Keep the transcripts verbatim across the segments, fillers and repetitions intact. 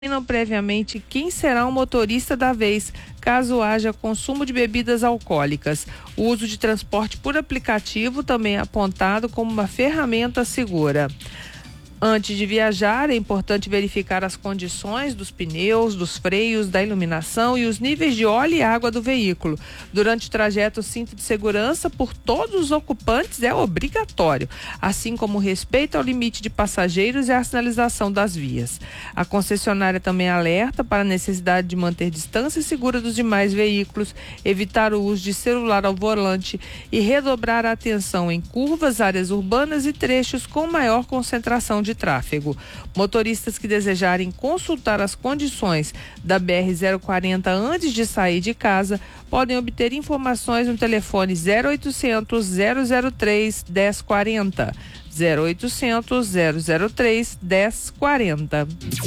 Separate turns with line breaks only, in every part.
Determinam previamente quem será o motorista da vez, caso haja consumo de bebidas alcoólicas. O uso de transporte por aplicativo também é apontado como uma ferramenta segura. Antes de viajar, é importante verificar as condições dos pneus, dos freios, da iluminação e os níveis de óleo e água do veículo. Durante o trajeto, o cinto de segurança por todos os ocupantes é obrigatório, assim como o respeito ao limite de passageiros e a sinalização das vias. A concessionária também alerta para a necessidade de manter distância segura dos demais veículos, evitar o uso de celular ao volante e redobrar a atenção em curvas, áreas urbanas e trechos com maior concentração de de tráfego. Motoristas que desejarem consultar as condições da B R zero quarenta antes de sair de casa podem obter informações no telefone zero oitocentos, zero zero três, dez quarenta. zero oitocentos, zero zero três, dez quarenta.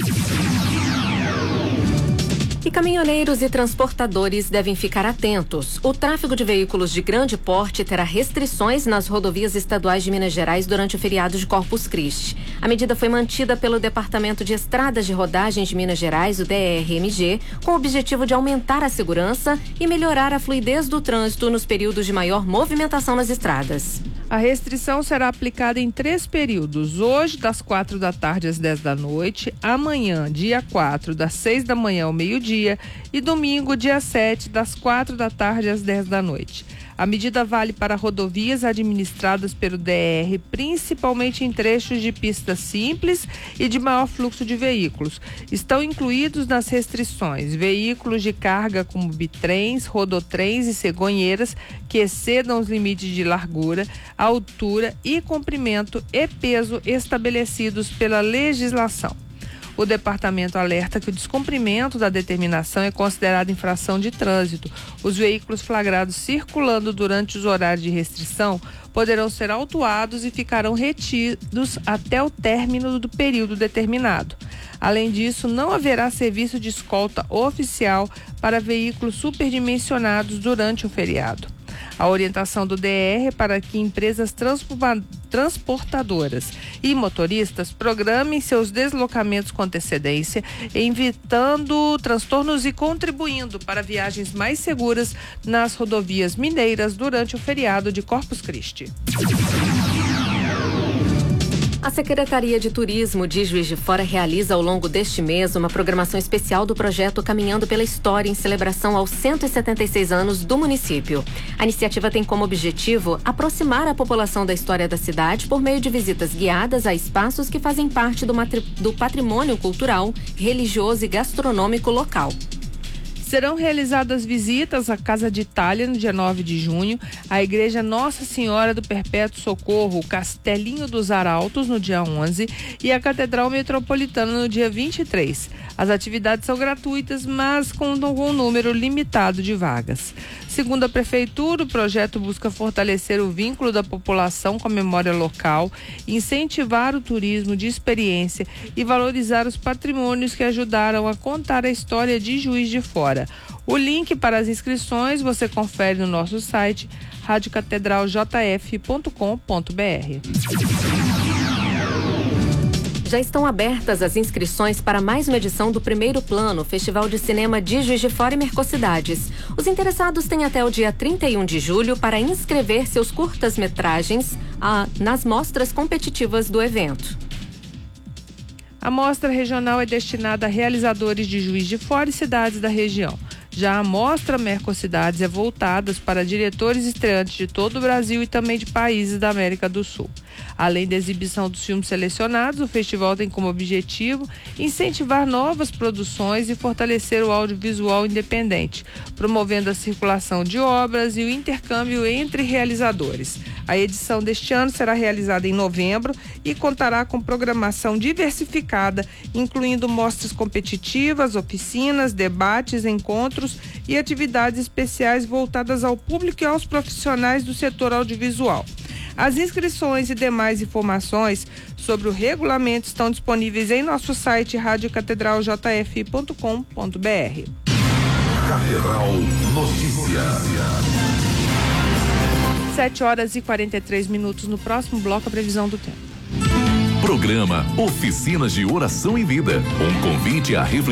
E caminhoneiros e transportadores devem ficar atentos. O tráfego de veículos de grande porte terá restrições nas rodovias estaduais de Minas Gerais durante o feriado de Corpus Christi. A medida foi mantida pelo Departamento de Estradas de Rodagem de Minas Gerais, o D R M G, com o objetivo de aumentar a segurança e melhorar a fluidez do trânsito nos períodos de maior movimentação nas estradas.
A restrição será aplicada em três períodos: hoje, das quatro da tarde às dez da noite, amanhã, dia quatro, das seis da manhã ao meio-dia, e domingo, dia sete, das quatro da tarde às dez da noite. A medida vale para rodovias administradas pelo D R, principalmente em trechos de pista simples e de maior fluxo de veículos. Estão incluídos nas restrições veículos de carga como bitrens, rodotrens e cegonheiras que excedam os limites de largura, altura e comprimento e peso estabelecidos pela legislação. O departamento alerta que o descumprimento da determinação é considerado infração de trânsito. Os veículos flagrados circulando durante os horários de restrição poderão ser autuados e ficarão retidos até o término do período determinado. Além disso, não haverá serviço de escolta oficial para veículos superdimensionados durante o feriado. A orientação do D R é para que empresas transportadoras e motoristas programem seus deslocamentos com antecedência, evitando transtornos e contribuindo para viagens mais seguras nas rodovias mineiras durante o feriado de Corpus Christi.
A Secretaria de Turismo de Juiz de Fora realiza ao longo deste mês uma programação especial do projeto Caminhando pela História em celebração aos cento e setenta e seis anos do município. A iniciativa tem como objetivo aproximar a população da história da cidade por meio de visitas guiadas a espaços que fazem parte do, matri- do patrimônio cultural, religioso e gastronômico local.
Serão realizadas visitas à Casa de Itália no dia nove de junho, à Igreja Nossa Senhora do Perpétuo Socorro, o Castelinho dos Arautos no dia onze e a Catedral Metropolitana no dia vinte e três. As atividades são gratuitas, mas contam com um número limitado de vagas. Segundo a Prefeitura, o projeto busca fortalecer o vínculo da população com a memória local, incentivar o turismo de experiência e valorizar os patrimônios que ajudaram a contar a história de Juiz de Fora. O link para as inscrições você confere no nosso site rádio catedral j f ponto com ponto b r.
Já estão abertas as inscrições para mais uma edição do Primeiro Plano, Festival de Cinema de Juiz de Fora e Mercocidades. Os interessados têm até o dia trinta e um de julho para inscrever seus curtas-metragens ah, nas mostras competitivas do evento.
A mostra regional é destinada a realizadores de Juiz de Fora e cidades da região. Já a mostra Mercocidades é voltada para diretores estreantes de todo o Brasil e também de países da América do Sul. Além da exibição dos filmes selecionados, o festival tem como objetivo incentivar novas produções e fortalecer o audiovisual independente, promovendo a circulação de obras e o intercâmbio entre realizadores. A edição deste ano será realizada em novembro e contará com programação diversificada, incluindo mostras competitivas, oficinas, debates, encontros e atividades especiais voltadas ao público e aos profissionais do setor audiovisual. As inscrições e demais informações sobre o regulamento estão disponíveis em nosso site rádio catedral j f ponto com ponto b r.
Catedral Notícias.
sete horas e quarenta e três minutos. No próximo bloco, a previsão do tempo.
Programa Oficinas de Oração e Vida. Um convite a refletir